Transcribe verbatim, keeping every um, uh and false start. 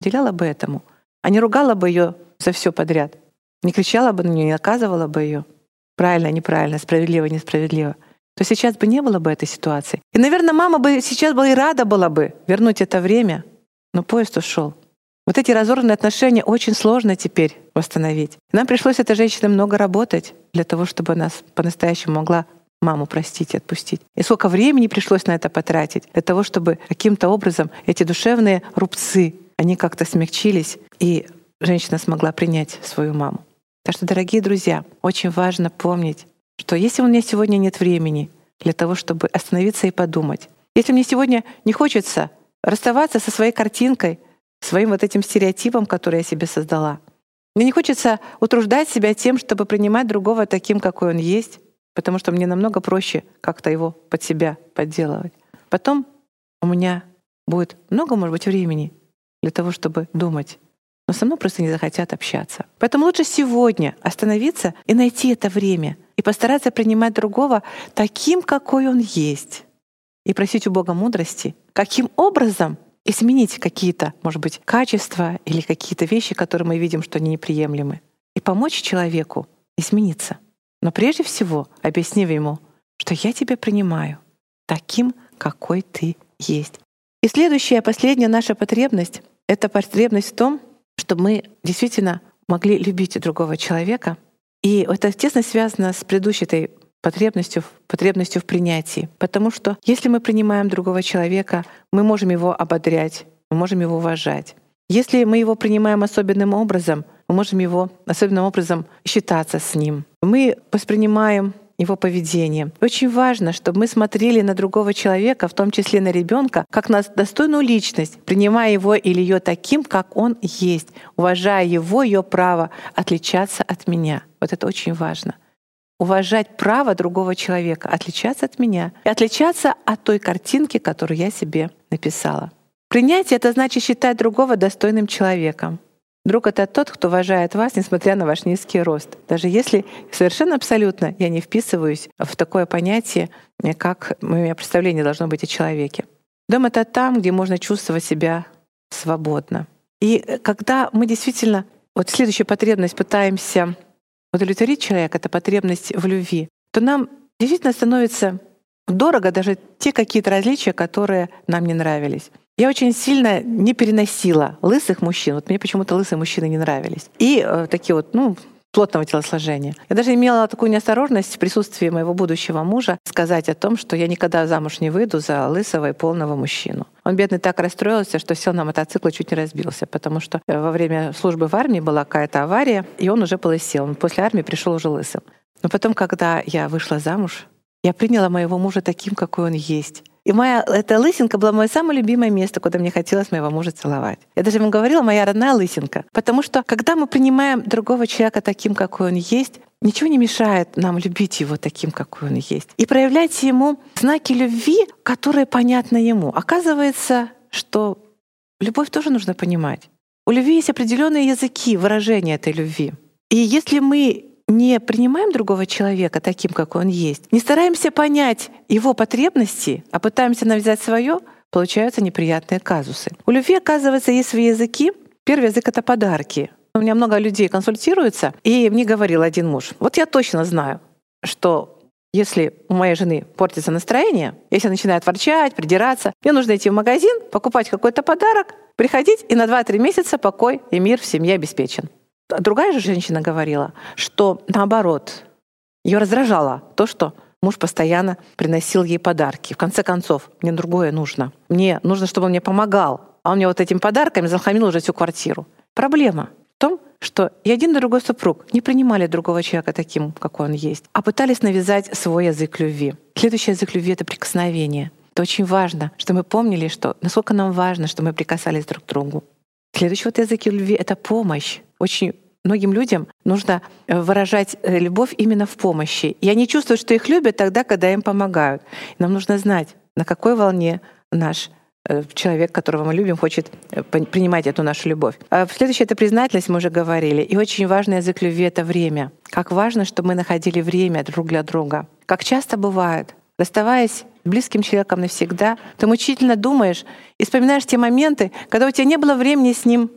уделяла бы этому, а не ругала бы ее за все подряд, не кричала бы на нее, не наказывала бы ее правильно, неправильно, справедливо, несправедливо, то сейчас бы не было бы этой ситуации. И, наверное, мама бы сейчас была и рада была бы вернуть это время, но поезд ушел. Вот эти разорванные отношения очень сложно теперь восстановить. Нам пришлось этой женщине много работать для того, чтобы она по-настоящему могла маму простить и отпустить. И сколько времени пришлось на это потратить для того, чтобы каким-то образом эти душевные рубцы, они как-то смягчились, и женщина смогла принять свою маму. Так что, дорогие друзья, очень важно помнить, что если у меня сегодня нет времени для того, чтобы остановиться и подумать, если мне сегодня не хочется расставаться со своей картинкой, своим вот этим стереотипом, который я себе создала, мне не хочется утруждать себя тем, чтобы принимать другого таким, какой он есть, потому что мне намного проще как-то его под себя подделывать. Потом у меня будет много, может быть, времени для того, чтобы думать, но со мной просто не захотят общаться. Поэтому лучше сегодня остановиться и найти это время, и постараться принимать другого таким, какой он есть, и просить у Бога мудрости, каким образом изменить какие-то, может быть, качества или какие-то вещи, которые мы видим, что они неприемлемы, и помочь человеку измениться. Но прежде всего объяснив ему, что я тебя принимаю таким, какой ты есть. И следующая, последняя наша потребность — это потребность в том, чтобы мы действительно могли любить другого человека. И это тесно связано с предыдущей этой потребностью, потребностью в принятии. Потому что если мы принимаем другого человека, мы можем его ободрять, мы можем его уважать. Если мы его принимаем особенным образом, мы можем его особенным образом считаться с ним. Мы воспринимаем его поведение. Очень важно, чтобы мы смотрели на другого человека, в том числе на ребенка, как на достойную личность, принимая его или ее таким, как он есть, уважая его, ее право отличаться от меня. Вот это очень важно. Уважать право другого человека, отличаться от меня и отличаться от той картинки, которую я себе написала. Принятие — это значит считать другого достойным человеком. Друг — это тот, кто уважает вас, несмотря на ваш низкий рост. Даже если совершенно абсолютно я не вписываюсь в такое понятие, как у меня представление должно быть о человеке. Дом — это там, где можно чувствовать себя свободно. И когда мы действительно вот следующую потребность пытаемся удовлетворить человека, это потребность в любви, то нам действительно становится дорого даже те какие-то различия, которые нам не нравились. Я очень сильно не переносила лысых мужчин. Вот мне почему-то лысые мужчины не нравились. И э, такие вот, ну, плотного телосложения. Я даже имела такую неосторожность в присутствии моего будущего мужа сказать о том, что я никогда замуж не выйду за лысого и полного мужчину. Он, бедный, так расстроился, что сел на мотоцикл и чуть не разбился, потому что во время службы в армии была какая-то авария, и он уже полысел. Он после армии пришел уже лысым. Но потом, когда я вышла замуж, я приняла моего мужа таким, какой он есть. И моя эта лысинка была мое самое любимое место, куда мне хотелось моего мужа целовать. Я даже ему говорила: моя родная лысинка. Потому что когда мы принимаем другого человека таким, какой он есть, ничего не мешает нам любить его таким, какой он есть. И проявлять ему знаки любви, которые понятны ему. Оказывается, что любовь тоже нужно понимать. У любви есть определенные языки выражения этой любви. И если мы не принимаем другого человека таким, как он есть, не стараемся понять его потребности, а пытаемся навязать свое, получаются неприятные казусы. У любви, оказывается, есть свои языки. Первый язык — это подарки. У меня много людей консультируются, и мне говорил один муж: вот я точно знаю, что если у моей жены портится настроение, если она начинает ворчать, придираться, мне нужно идти в магазин, покупать какой-то подарок, приходить, и на два-три месяца покой и мир в семье обеспечен. Другая же женщина говорила, что наоборот, ее раздражало то, что муж постоянно приносил ей подарки. В конце концов, мне другое нужно. Мне нужно, чтобы он мне помогал, а он мне вот этими подарками захламил уже всю квартиру. Проблема в том, что и один, и другой супруг не принимали другого человека таким, какой он есть, а пытались навязать свой язык любви. Следующий язык любви — это прикосновение. Это очень важно, что мы помнили, что насколько нам важно, что мы прикасались друг к другу. Следующий вот язык любви — это помощь. Очень многим людям нужно выражать любовь именно в помощи. И они чувствуют, что их любят тогда, когда им помогают. Нам нужно знать, на какой волне наш человек, которого мы любим, хочет принимать эту нашу любовь. А следующее — это признательность, мы уже говорили. И очень важный язык любви — это время. Как важно, чтобы мы находили время друг для друга. Как часто бывает, расставаясь с близким человеком навсегда, ты мучительно думаешь и вспоминаешь те моменты, когда у тебя не было времени с ним